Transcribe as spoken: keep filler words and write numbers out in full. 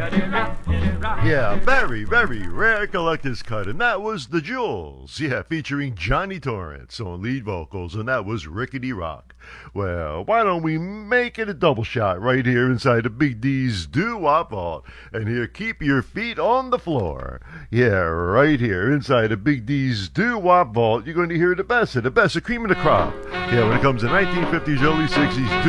Yeah, very, very rare collector's cut, and that was The Jewels, yeah, featuring Johnny Torrance on lead vocals, and that was Rickety Rock. Well, why don't we make it a double shot right here inside the Big D's Doo-Wop Vault, and here, keep your feet on the floor. Yeah, right here inside the Big D's Doo-Wop Vault, you're going to hear the best of the best of cream of the crop. Yeah, when it comes to nineteen fifties, early sixties,